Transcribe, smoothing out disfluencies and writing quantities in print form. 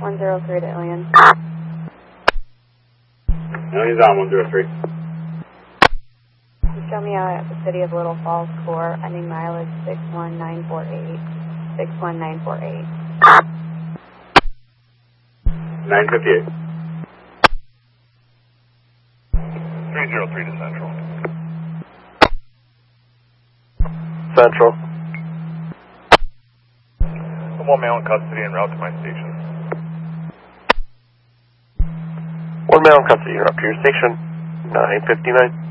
103 to Ilion. Ilion's on 103. Show me out at the City of Little Falls Core, ending mileage 61948. 61948. 958. 303 to Central. Central. One male in custody en route to my station. One male in custody en route to your station. 959.